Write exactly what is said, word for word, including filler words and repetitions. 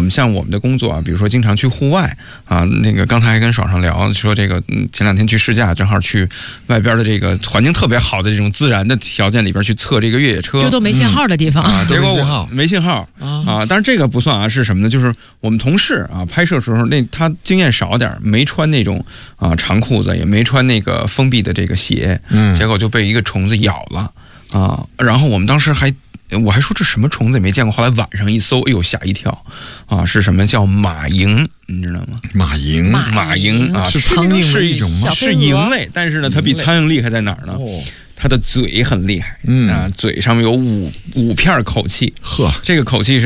们像我们的工作啊，比如说经常去户外啊，那个刚才还跟爽爽聊说这个，嗯，前两天去试驾，正好去外边的这个环境特别好的这种自然的条件里边去测这个越野车， 就都没信号的地方， 嗯、啊，结果我没信号啊，但是这个不算啊，是什么呢？就是我们同事啊拍摄时候那他经验少点，没穿那种啊长裤子，也没穿那个封闭的这个鞋，嗯，结果就被一个虫子咬了啊，然后我们当时还。我还说这什么虫子也没见过，后来晚上一搜，哎呦吓一跳，啊，是什么叫马蝇，你知道吗？ 马蝇， 马蝇啊， 是苍蝇的一种吗？ 是蝇类，但是呢，它比苍蝇厉害在哪儿呢？哦，它的嘴很厉害，嗯啊，嘴上面有五五片口气，呵，这个口气是。